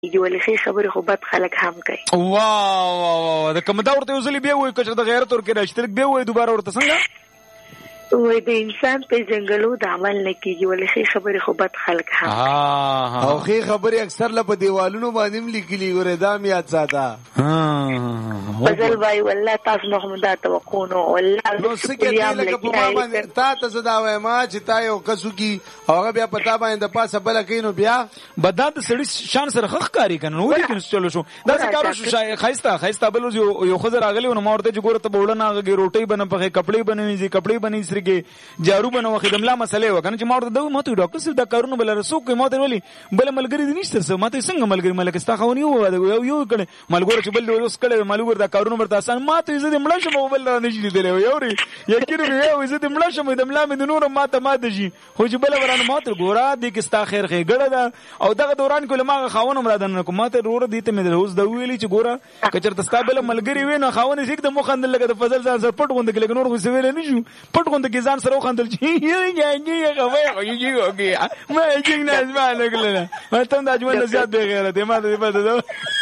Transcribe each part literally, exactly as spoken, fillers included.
ولې خبرې خو بد خلک هم کوي. واه واه دا کوم دا ورته وزلي بیا وای کچ د غیرت ور کې راشترک بیا وای دوباره ورته څنګه وای د انسان په جنگلو د عمل نه کیږي ولې خبرې خو بد خلک هم ها او خې خبرې اکثر له په دیوالونو باندې لیکلي ګوره دا میات ساته ها فضل وای والله تاسو نو هم دا توقع نو والله نو سکه لکه په ما باندې تا ته زدا وای ما چې تا یو کسو کی هغه بیا پتا باندې د پاسه بل کینو بیا بدات سړی شان سره خخ کاری کنه نو لیکن چلو شو دا کارو شو خایستا خایستا بل یو خزر اغلی نو مورته چې ګوره ته بوله نه غي روټي بنه په کپڑے بنوي کپڑے بنوي کې جارو بنو خدملا مسئله وکنه چې ماته دا ماته ډاکټر صاحب دا کارونه بل رسو کوي ماته ولی بل ملګری دي نشته سم ماته څنګه ملګری ملک استا خونی وو یو یو کړه ملګری چې بل اوس کړه ملګری دا کارونه ورته آسان ماته عزت مړ شم بل نه نشي دی یو ری یکیر یو عزت مړ شم د ملا مې نور ماته ماته شي خو چې بل ورانه ماته ګورا دي کې استا خیر خې ګړه دا او دغه دوران کې ما خاونه مرادن کوم ماته رور دي ته مې روز دا ویلي چې ګورا کچر تستا بل ملګری وینه خاونه سیک د مخندل لګه د فضل ځان سر پټ غوند کې لګ نور خو سویل نه شو پټ غوند کې ځان سره خندل یې غوې یې یې ما یې نه اسمع نکله ما ته د اجمل زیات به غیرت ما ته په ده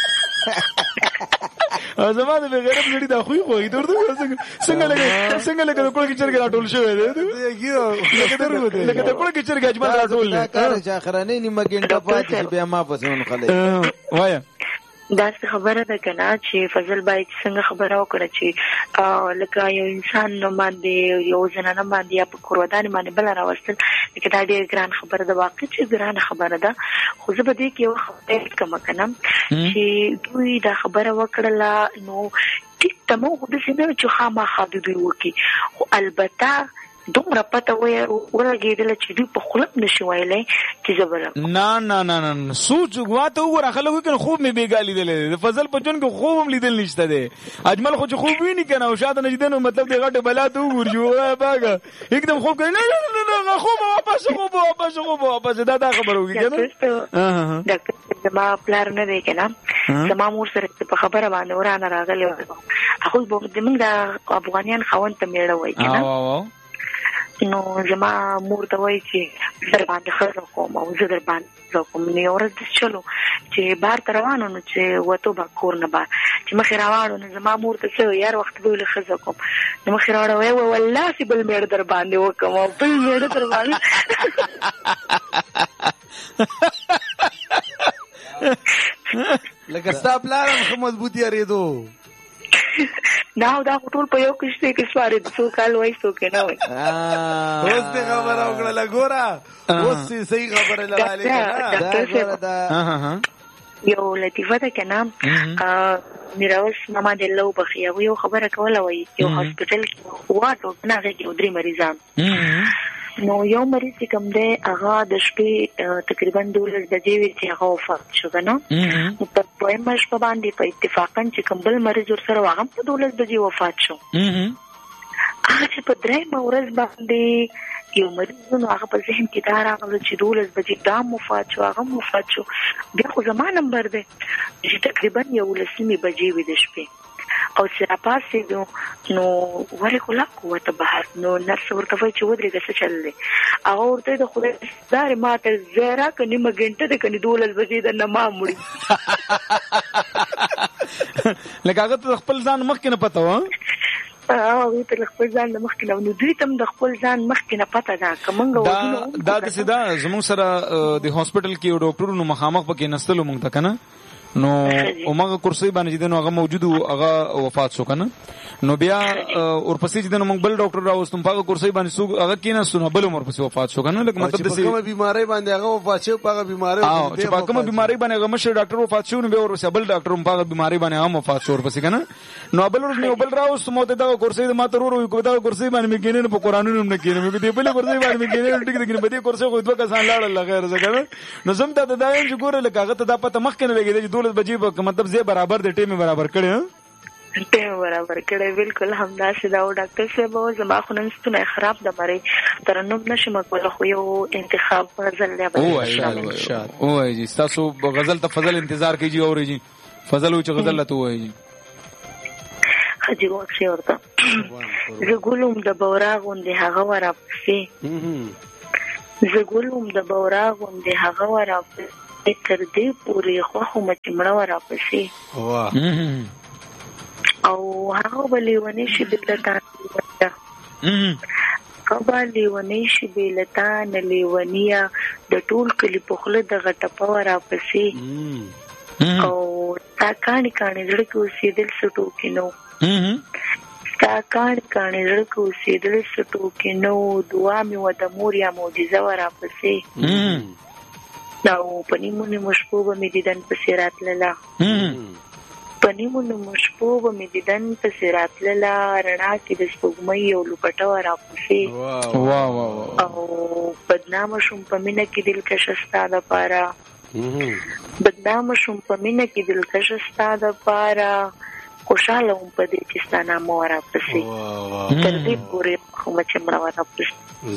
او زماده به غیرت لري دا خو خو درته څنګه لګي څنګه لګي کول کې چرګ راټول شوی دی لکه درته لکه د کول کې چرګ اجمل راټول نه کار چې اخرنه نیمه ګنټه پاتې بیا ما پسون خلک وایا دا خبره ده کنه چې فضل بای څنګه خبره وکړه چې لکه یو انسان نو باندې یو زنانه باندې یا په کورودان باندې بل راوستل لکه دا ډېر ګران خبره ده واقع چې ګران خبره ده خو زه به دې کې یو خبره کوم کنه چې دوی دا خبره وکړه نو ټیک تمو خو د سینې چې خامخا دوی وکي خو البته دومره پته وای ورګېدل چې دوی په خلق نشي وایلای چې زبر نه نه نه نه سوچ غواته وګوره خلکو کنه خوب می بیګالی دل د فضل په جون کې خوب هم لیدل نشته دی اجمل خو چې خوب ویني کنه او شاته نجدنو مطلب دی غټه بلا ته وګورجو باګه एकदम خوب کوي نه نه نه خوب واپس خوب واپس خوب واپس دا دا خبر وګی کنه ډاکټر ما پلار نه دی کنه زما مور سره په خبره باندې ورانه راغلی هغه به موږ د افغانیان خوان ته میړه وای کنه نو زما مور ته وای چې در باندې خرڅ کوم او زه در باندې کوم نو ورته چلو چې بار تر روانو نو چې وته با کور نه با چې مخ راوړو نو زما مور ته څو یار وخت به له خرڅ کوم نو مخ راوړو وای والله چې بل مېړ در باندې وکم او بل مېړ در باندې لکه ستاب لارم خو مضبوطی اړېدو دا دا ټول په یو کښته کې سواره د څو کال وای څو کې نه وای اوس دې خبره وکړه لګورا اوس صحیح خبره لاله دا یو لطیفه ده کنه میراوس ماما د لو بخي یو خبره کوله وای یو هاسپټل کې واټو نه کې درې مریضان نو یو مریض کوم دی هغه د شپې تقریبا دولس بجې وی چې هغه وفات شو کنه نو په پوهه شپه باندې په اتفاقا چې کوم بل مریض ور سره هغه په دولس بجې وفات شو هغه چې په درې مورز باندې یو مریض نو هغه په ذهن کې دا راغله چې دولس بجې دا وفات شو هغه وفات شو بیا خو زما نمبر دی چې تقریبا یو لسمه بجې وی د شپې او چې راپاسې نو نو ورې کولا قوت بهر نو نرس ورته وای چې ودرېږه څه چل دی هغه ورته د خدای دارې ماته زیرا که نیمه ګنټه ده کنې دولس بجې د نه ما مړي لکه هغه ته خپل ځان مخکې نه پته وه هغه ته خپل ځان مخکې نه نو دوی ته د خپل ځان مخکې نه پته ده که موږ دا داسې ده زموږ سره د هاسپټل کې یو ډاکټر نو مخامخ پکې نستلو موږ ته کنه نو اومغه کرسي باندې چې نو هغه موجود هغه وفات شو کنه نو بیا ورپسې چې نو موږ بل ډاکټر راوستم په کرسي باندې سو هغه کینه سونه بل ورپسې وفات شو کنه لکه مطلب د کومه بیماری باندې هغه وفات شو په بیماری او چې په کومه بیماری باندې هغه مشه ډاکټر وفات شو نو بیا ورپسې بل ډاکټر په بیماری باندې هم وفات شو ورپسې کنه نو بل ورځ نو بل راوستم ته دا کرسي د ماته ورو کو دا کرسي باندې مې کینې په قرانونو نه کینې مې دې بل کرسي باندې مې کینې ټیک دې په دې کرسي خو دوه کسان لاړل غیر څه کنه نو زم ته دا یم چې ګوره لکه هغه ته دا پته مخ کنه لګیږي دولس بجې په مطلب زه برابر د ټیم برابر کړی ټیم برابر کړی بالکل همدا سدا او ډاکټر صاحب او زما خو نن ستونه خراب ده مری ترنم نشم کوله خو یو انتخاب غزل له بل او جی تاسو غزل ته فضل انتظار کیږي او جی فضل او چې غزل ته وایي خجی واخی ورته زګولم د بورا غوندې هغه ورا پسې زګولم د بورا غوندې هغه ورا پسې تر دې پورې خو مچ مړه راپسې واه او هغه بلې ونی شي بلتا کبا لیونی شي بلتا نه لیونیا د ټول کلی په خله د غټپا راپسې او تا کانی کانی زړه کې اوسېدل سټو کې نو تا کانی کانی زړه کې اوسېدل سټو کې نو دعا مې و د مور یا معجزه راپسې نو پنیمونه مشپو به مې دیدن پسې راتلله پنیمونه مشپو به مې دیدن پسې راتلله رڼا کې د سپوږمۍ یو لوپټه راپسې او بدنامه شوم په مینه کې دلکشه ستا دپاره بدنامه شوم په مینه کې دلکشه ستا دپاره خوشحاله وم په دې چې ستا نامه و راپسې تر دې پورې خو مچ مړه و راپسې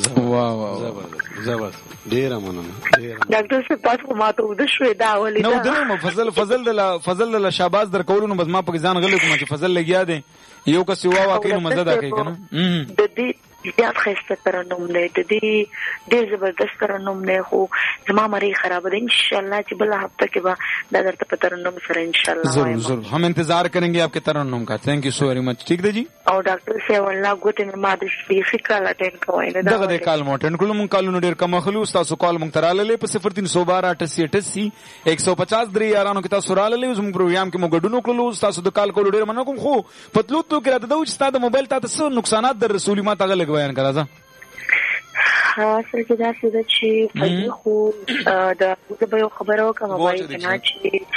ډیره مننه ډاکټر صاحب تاسو ما ته وده شوې دا ولې نو درمه فضل فضل د فضل د شاباز در کولو نو بس ما په ځان غلې کوم چې فضل لګیا دی یو کس یو واقع نو مزه دا کوي کنه د دې زیات خسته ترنم نه د دې ډېر زبردست ترنم نه خو زما مری خراب ده ان شاء الله چې بل هفته کې به دا درته په ترنم سره ان شاء الله ضرور ضرور हम इंतजार करेंगे आपके तरन्नुम का thank you so very much ठीक है जी او ډاکټر صاحب الله ګوتې مې ما د سپیشل کال اټینډ کوی نه دغه د کال مو اټینډ کولم کالونو ډیر کم خلوص تاسو کال مونږ تراله په صفر تین سو بارہ اٹھاسی اٹھاسی ایک سو پچاس درې یارانو کې تاسو رااله زموږ پروګرام کې مو ګډونو کړلو تاسو د کال کول ډیر مننه کوم خو پتلو تو کې راته دوی چې تاسو د موبایل تاسو نقصانات در رسولي ما ته غلګ بیان کړه اصل کې دا څه چې په خو د د خبرو کوم موبایل نه چې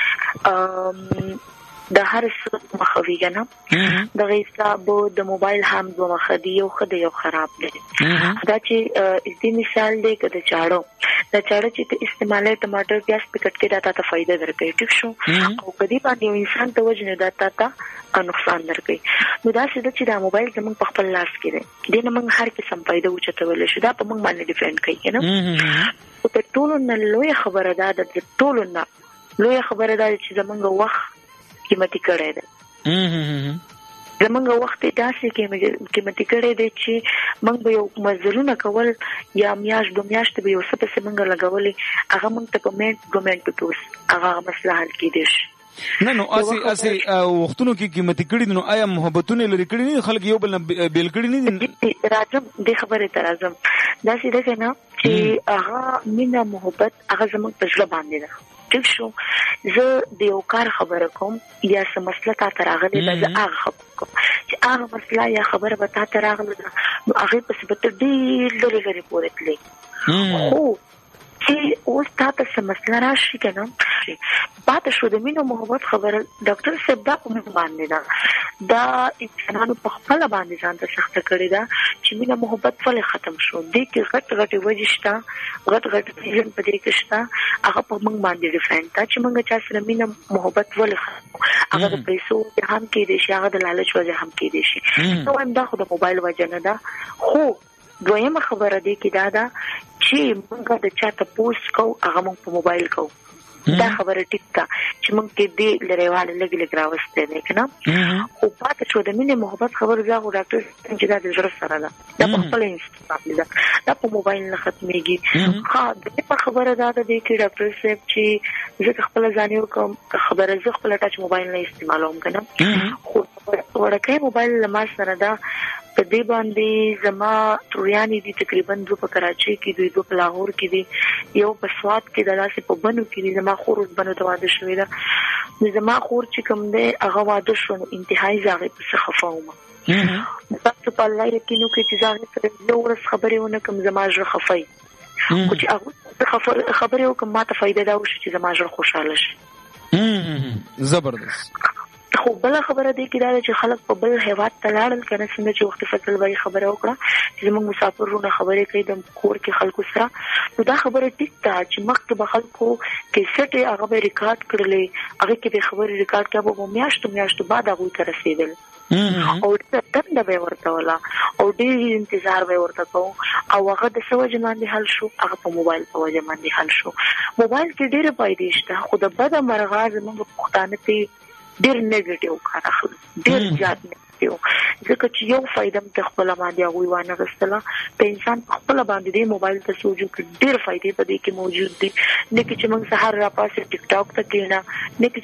د هر څه مخوي کنه د حساب د موبایل هم دوه مخدي یو خدای یو خراب دی دا چې دې مثال دی کده چاړو دا چاړو چې استعماله ټماټر پیاز پکټ کې دا ته فائدہ درکوي ټیک شو او کدی باندې انسان ته وجنه دا تا نقصان درکوي نو دا څه چې دا موبایل زموږ په خپل لاس کې دی دینه موږ هر قسم فائدہ وچتول شي دا په موږ باندې ډیپند کوي کنه او په ټولو نه لوی خبره ده د ټولو نه لوی خبره ده چې زموږ وخت قیمتي کړی دی زمونږ وخت داسې قیمتي کړی دی چې موږ به یو مزلونه کول یا میاشت دو میاشتې به یو څه پسې موږ لګولې هغه موږ ته په منټ دو منټو کې اوس هغه مسله حل کېدی شي نه نو اسی اسی وختونو کې قیمتي کړي نو آیا محبتونه لري کړي نه خلک یو بل بیل کړي نه راځم د خبرې تر راځم داسې ده کنه چې هغه مینا محبت هغه زموږ په ژوند باندې ده ټیک شو زه د یو کار خبره کوم یا څه مسله تا ته راغلې ده زه هغه خبره کوم چې هغه مسله یا خبره به تا ته راغله ده نو هغې پسې به ته ډېر لرې لرې پورې تلې خو چې اوس تا ته څه مسله راشي که نه پاتې شو د مینې او محبت خبره ډاکټر صاحب دا په موږ باندې ده دا انسانانو په خپله باندې ځان ته سخته کړې ده چې مینه محبت ولې ختم شو دې کې غټ غټې وجې شته غټ غټ ریزن په دې کې شته هغه په موږ باندې ډیفرنټ ده چې موږ چا سره مینه محبت ولې ختم هغه د پیسو وجې هم کېدی شي هغه د لالچ وجې هم کېدی شي نو وایم دا خو د موبایل وجه نه ده خو دویمه خبره دې کې دا ده چې موږ د چا تپوس کوو هغه موږ په موبایل کوو دا خبره ټیک ده چې موږ کې دې لريواله لګ لګ راوستي نه کنه او پاتې شو د مینې محبت خبر ځا غو ډاکټر چې دا د زړه سره ده دا په خپل انستګرام ده دا په موبایل نه ختميږي ها دې په خبره ده د دې کې ډاکټر صاحب چې زه خپل ځانیو کوم خبره زه خپل ټاچ موبایل نه استعمالوم کنه خو ورکه موبایل لمه سره ده په دې باندې زما ترویانی دي تقریبا دوه په کراچي کې دوی دوه په لاهور کې دي یو په سواد کې د لاسې په بنو کې دي زما خور بنو ته واده شوې ده زما خور چې کوم دی هغه واده شو انتهایی زاغې په څه خفاومه تاسو په الله یقینو کې چې زاغې سره یو ورځ خبرې ونه کوم زما ژړ خفای خو چې هغه خبرې وکم ما ته فائدہ دا وشي چې زما ژړ خوشاله شي زبردست خو بل خبره دی کې دا چې خلک په بل هیواد ته لاړل کنه څنګه چې وخت فصل وای خبره وکړه چې موږ مسافرونه خبرې کوي د کور کې خلکو سره نو دا خبره ټیک ده چې مخکې به خلکو کې سټ هغه به ریکارډ کړلې هغه کې به خبرې ریکارډ کړه په میاشتو میاشتو بعد هغه ته رسیدل او څنګه به ورته ولا او ډېر انتظار به ورته کو او هغه د سوج باندې حل شو هغه په موبایل په وجه باندې حل شو موبایل کې ډېر فائدې شته خو د بد مرغاز موږ پښتانه ته ډېر نیگیټیو کار اخلي ډېر زیات دی ځکه چې یو فائدہ ته خپل باندې هغه وانه غستله په انسان خپل باندې د موبایل ته سوجو کې ډېر فائدې په دې کې موجود دي نه چې موږ سهار را پاسه ټیک ټاک ته کېنا نه